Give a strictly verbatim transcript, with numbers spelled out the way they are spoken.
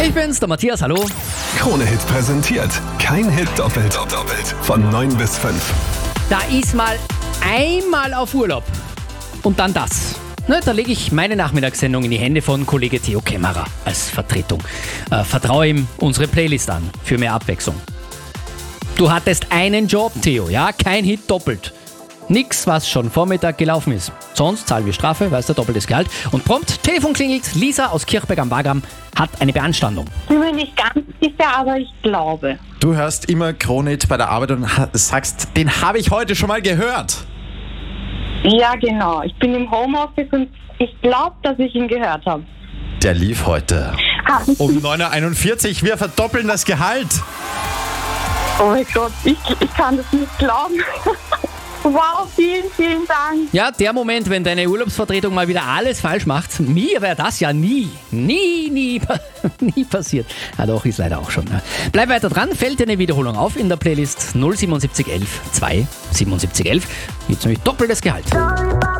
Ich bin's, der Matthias, hallo. Krone-Hit präsentiert. Kein Hit doppelt. doppelt. Von neun bis fünf. Da ist mal einmal auf Urlaub. Und dann das. Ne, da lege ich meine Nachmittagssendung in die Hände von Kollege Theo Kämmerer als Vertretung. Äh, vertraue ihm unsere Playlist an, für mehr Abwechslung. Du hattest einen Job, Theo, ja? Kein Hit doppelt. Nix, was schon Vormittag gelaufen ist. Sonst zahlen wir Strafe, weißt du, doppeltes Gehalt. Und prompt, Telefon klingelt, Lisa aus Kirchberg am Wagram hat eine Beanstandung. Bin mir nicht ganz sicher, aber ich glaube. Du hörst immer Krone-Hit bei der Arbeit und ha- sagst, den habe ich heute schon mal gehört. Ja, genau. Ich bin im Homeoffice und ich glaube, dass ich ihn gehört habe. Der lief heute um neun Uhr einundvierzig. Wir verdoppeln das Gehalt. Oh mein Gott, ich, ich kann das nicht glauben. Wow, vielen, vielen Dank. Ja, der Moment, wenn deine Urlaubsvertretung mal wieder alles falsch macht. Mir wäre das ja nie, nie, nie, nie passiert. Ja doch, ist leider auch schon. Ne? Bleib weiter dran, fällt dir eine Wiederholung auf in der Playlist null sieben sieben eins eins zwei sieben sieben eins eins. Gibt's nämlich doppeltes Gehalt.